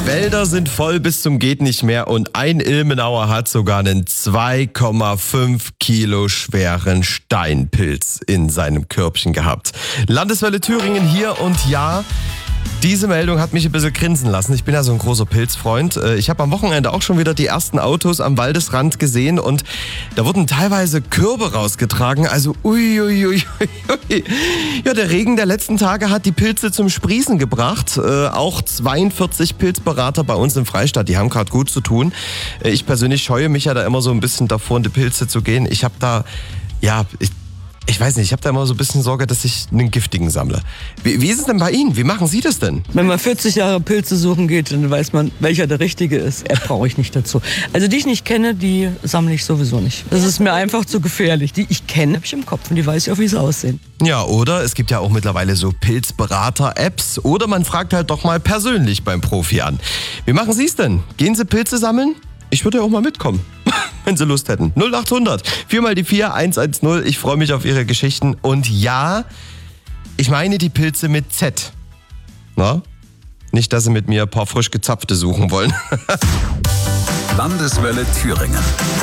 Wälder sind voll bis zum geht nicht mehr und ein Ilmenauer hat sogar einen 2,5 Kilo schweren Steinpilz in seinem Körbchen gehabt. Landeswelle Thüringen hier und ja, diese Meldung hat mich ein bisschen grinsen lassen. Ich bin ja so ein großer Pilzfreund. Ich habe am Wochenende auch schon wieder die ersten Autos am Waldesrand gesehen und da wurden teilweise Körbe rausgetragen. Also uiuiui. Ja, der Regen der letzten Tage hat die Pilze zum Sprießen gebracht. Auch 42 Pilzberater bei uns im Freistaat, die haben gerade gut zu tun. Ich persönlich scheue mich ja da immer so ein bisschen davor, in die Pilze zu gehen. Ich habe da, ich weiß nicht, ich habe da immer so ein bisschen Sorge, dass ich einen giftigen sammle. Wie ist es denn bei Ihnen? Wie machen Sie das denn? Wenn man 40 Jahre Pilze suchen geht, dann weiß man, welcher der richtige ist. App brauche ich nicht dazu. Also die ich nicht kenne, die sammle ich sowieso nicht. Das ist mir einfach zu gefährlich. Die ich kenne, habe ich im Kopf und die weiß ich auch, wie sie aussehen. Ja, oder es gibt ja auch mittlerweile so Pilzberater-Apps oder man fragt halt doch mal persönlich beim Profi an. Wie machen Sie es denn? Gehen Sie Pilze sammeln? Ich würde ja auch mal mitkommen, wenn Sie Lust hätten. 0800 4 mal die 4 110. Ich freue mich auf Ihre Geschichten. Und ja, ich meine die Pilze mit Z. Na? Nicht, dass Sie mit mir ein paar frisch gezapfte suchen wollen. Landeswelle Thüringen.